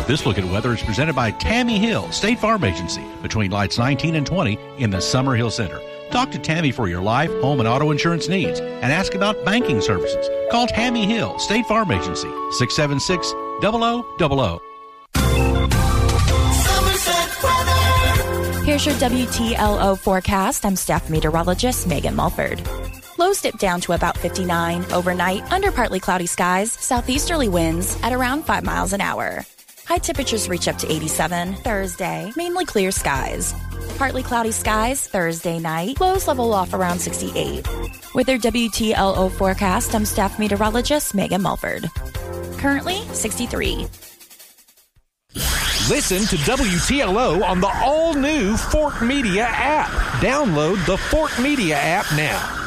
This Look at Weather is presented by Tammy Hill, State Farm Agency, between lights 19 and 20 in the Summer Hill Center. Talk to Tammy for your life, home, and auto insurance needs and ask about banking services. Call Tammy Hill, State Farm Agency, 676-0000. Here's your WTLO forecast. I'm staff meteorologist Megan Mulford. Lows dip down to about 59 overnight under partly cloudy skies, southeasterly winds at around 5 miles an hour. High temperatures reach up to 87 Thursday, mainly clear skies. Partly cloudy skies Thursday night, lows level off around 68. With their WTLO forecast, I'm staff meteorologist Megan Mulford. Currently 63. Listen to WTLO on the all-new Fort Media app. Download the Fort Media app now.